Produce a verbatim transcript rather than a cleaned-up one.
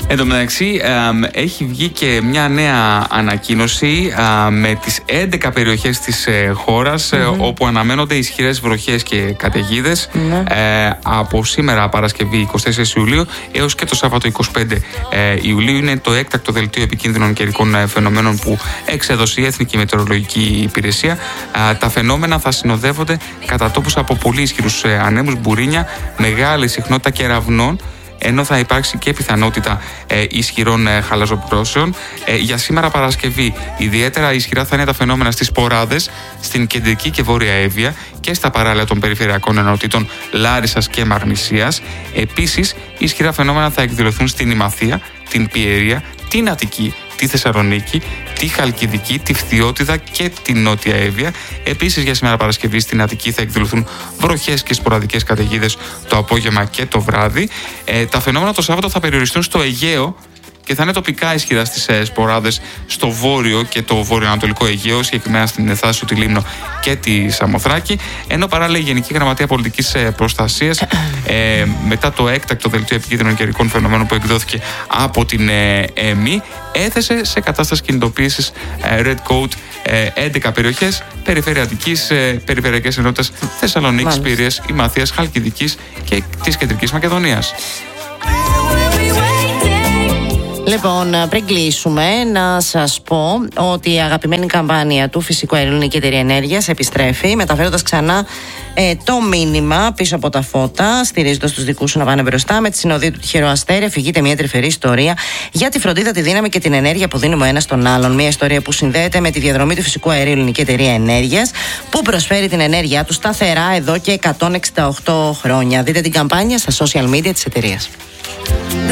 Εν τω μεταξύ, ε, έχει βγει και μια νέα ανακοίνωση ε, με τις έντεκα περιοχές της ε, χώρας, mm-hmm. ε, όπου αναμένονται ισχυρές βροχές και καταιγίδες mm-hmm. ε, από σήμερα Παρασκευή εικοστή τέταρτη Ιουλίου έως και το Σάββατο εικοστή πέμπτη ε, Ιουλίου. Είναι το έκτακτο δελτίο επικίνδυνων καιρικών ε, φαινομένων που εξέδωσε η Εθνική Μετεωρολογική Υπηρεσία. Ε, τα φαινόμενα θα συνοδεύονται κατά τόπους από πολύ ισχυρούς ε, ανέμους, μπουρίνια, μεγάλη συχνότητα κεραυνών, ενώ θα υπάρξει και πιθανότητα ε, ισχυρών ε, χαλαζοπρόσεων. Ε, για σήμερα Παρασκευή, ιδιαίτερα ισχυρά θα είναι τα φαινόμενα στις Ποράδες, στην κεντρική και βόρεια Εύβοια και στα παράλια των περιφερειακών ενότητων Λάρισσας και Μαγνησίας. Επίσης, ισχυρά φαινόμενα θα εκδηλωθούν στην Ημαθία, την Πιερία, την Αττική, τη Θεσσαλονίκη, τη Χαλκιδική, τη Φθιώτιδα και την Νότια Εύβοια. Επίσης, για σήμερα Παρασκευή στην Αττική θα εκδηλωθούν βροχές και σποραδικές καταιγίδες το απόγευμα και το βράδυ. Ε, τα φαινόμενα το Σάββατο θα περιοριστούν στο Αιγαίο και θα είναι τοπικά ισχυρά στις ε, σποράδες στο βόρειο και το βορειοανατολικό Αιγαίο, συγκεκριμένα στην Θάσο, τη Λίμνο και τη Σαμοθράκη. Ενώ παράλληλα η Γενική Γραμματεία Πολιτικής ε, Προστασίας, ε, μετά το έκτακτο δελτίο επικίνδυνων καιρικών φαινομένων που εκδόθηκε από την ε, ΕΜΗ, έθεσε σε κατάσταση κινητοποίησης ε, Red Code ε, έντεκα περιοχές, περιφέρεια Αττικής, ε, περιφερειακές ενότητες Θεσσαλονίκης, Πειραιώς, Ημαθίας, Χαλκιδικής και της Κεντρικής Μακεδονίας. Λοιπόν, πριν κλείσουμε, να σας πω ότι η αγαπημένη καμπάνια του Φυσικού Αερίου Ελληνική Εταιρεία Ενέργειας επιστρέφει, μεταφέροντας ξανά ε, το μήνυμα πίσω από τα φώτα, στηρίζοντας τους δικούς σου να πάνε μπροστά. Με τη συνοδεία του τυχερό αστέρι αφηγείται μια τρυφερή ιστορία για τη φροντίδα, τη δύναμη και την ενέργεια που δίνουμε ο ένας στον άλλον. Μια ιστορία που συνδέεται με τη διαδρομή του Φυσικού Αερίου Ελληνική Εταιρεία Ενέργειας, που προσφέρει την ενέργειά του σταθερά εδώ και εκατόν εξήντα οκτώ χρόνια. Δείτε την καμπάνια στα social media της εταιρείας.